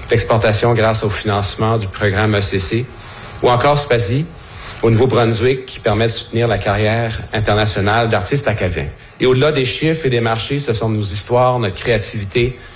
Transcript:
d'exportation grâce au financement du programme ECC, ou encore SPASI, au Nouveau-Brunswick, qui permet de soutenir la carrière internationale d'artistes acadiens. Et au-delà des chiffres et des marchés, ce sont nos histoires, notre créativité